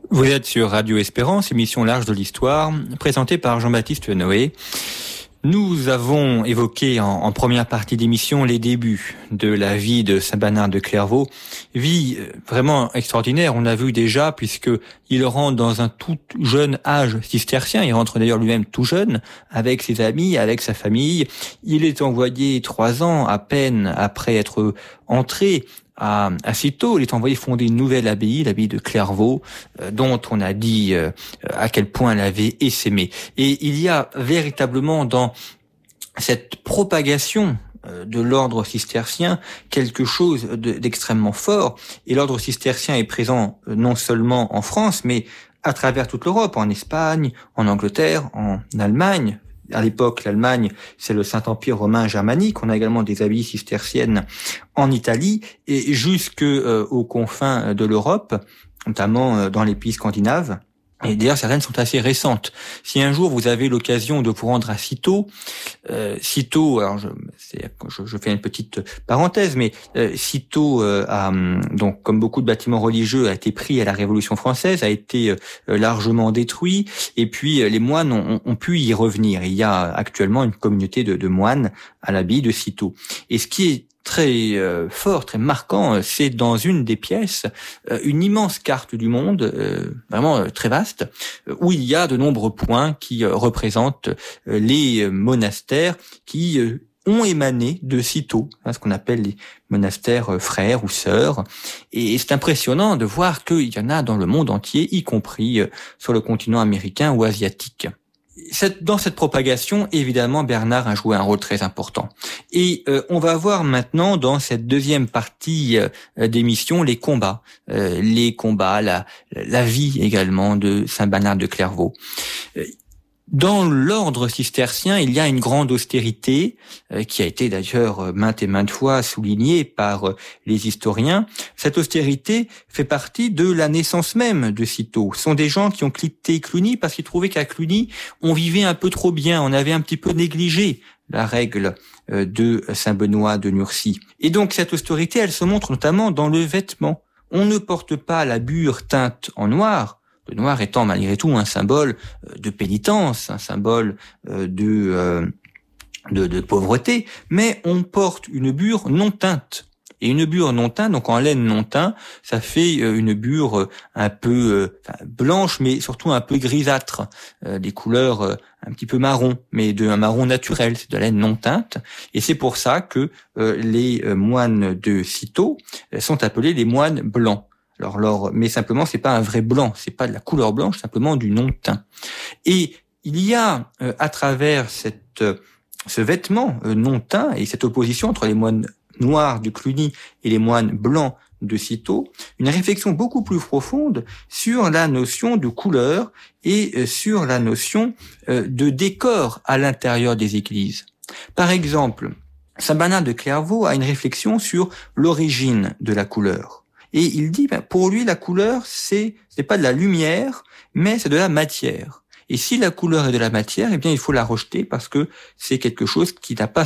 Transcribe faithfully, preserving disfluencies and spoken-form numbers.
Vous êtes sur Radio Espérance, émission L'Arche de l'Histoire, présentée par Jean-Baptiste Noé. Nous avons évoqué en, en première partie d'émission les débuts de la vie de Saint Bernard de Clairvaux. Vie vraiment extraordinaire, on l'a vu déjà, puisque il rentre dans un tout jeune âge cistercien. Il rentre d'ailleurs lui-même tout jeune, avec ses amis, avec sa famille. Il est envoyé trois ans à peine après être entré à, à Cîteaux. Il est envoyé fonder une nouvelle abbaye, l'abbaye de Clairvaux, euh, dont on a dit euh, à quel point elle avait essaimé. Et il y a véritablement dans cette propagation euh, de l'ordre cistercien quelque chose de, d'extrêmement fort. Et l'ordre cistercien est présent euh, non seulement en France, mais à travers toute l'Europe, en Espagne, en Angleterre, en Allemagne. À l'époque, l'Allemagne, c'est le Saint-Empire romain germanique. On a également des abbayes cisterciennes en Italie et jusque euh, aux confins de l'Europe, notamment euh, dans les pays scandinaves. Et d'ailleurs, certaines sont assez récentes. Si un jour vous avez l'occasion de vous rendre à Cîteaux, euh, Cîteaux, alors je, c'est, je, je fais une petite parenthèse, mais euh, Cîteaux, euh, a, donc comme beaucoup de bâtiments religieux, a été pris à la Révolution française, a été euh, largement détruit, et puis euh, les moines ont, ont pu y revenir. Il y a actuellement une communauté de, de moines à l'abbaye de Cîteaux. Et ce qui est très euh, fort, très marquant, c'est dans une des pièces, euh, une immense carte du monde, euh, vraiment euh, très vaste, euh, où il y a de nombreux points qui euh, représentent euh, les euh, monastères qui euh, ont émané de Cîteaux, hein, ce qu'on appelle les monastères euh, frères ou sœurs. Et c'est impressionnant de voir qu'il y en a dans le monde entier, y compris euh, sur le continent américain ou asiatique. Cette, dans cette propagation, évidemment, Bernard a joué un rôle très important. Et euh, on va voir maintenant, dans cette deuxième partie euh, d'émission, les combats. Euh, les combats, la, la vie également de Saint Bernard de Clairvaux. Euh, Dans l'ordre cistercien, il y a une grande austérité euh, qui a été d'ailleurs maintes et maintes fois soulignée par euh, les historiens. Cette austérité fait partie de la naissance même de Cîteaux. Ce sont des gens qui ont quitté Cluny parce qu'ils trouvaient qu'à Cluny, on vivait un peu trop bien, on avait un petit peu négligé la règle euh, de Saint Benoît de Nursie. Et donc cette austérité, elle se montre notamment dans le vêtement. On ne porte pas la bure teinte en noir, le noir étant malgré tout un symbole de pénitence, un symbole de, de, de pauvreté, mais on porte une bure non teinte. Et une bure non teinte, donc en laine non teinte, ça fait une bure un peu enfin, blanche, mais surtout un peu grisâtre, des couleurs un petit peu marron, mais de un marron naturel, c'est de la laine non teinte. Et c'est pour ça que les moines de Cîteaux sont appelés les moines blancs. Alors, alors, mais simplement, c'est pas un vrai blanc, c'est pas de la couleur blanche, simplement du non-teint. Et il y a, euh, à travers cette, euh, ce vêtement euh, non-teint et cette opposition entre les moines noirs de Cluny et les moines blancs de Cîteaux, une réflexion beaucoup plus profonde sur la notion de couleur et euh, sur la notion euh, de décor à l'intérieur des églises. Par exemple, Saint Bernard de Clairvaux a une réflexion sur l'origine de la couleur. Et il dit, ben, pour lui, la couleur, c'est, c'est pas de la lumière, mais c'est de la matière. Et si la couleur est de la matière, eh bien, il faut la rejeter parce que c'est quelque chose qui n'a pas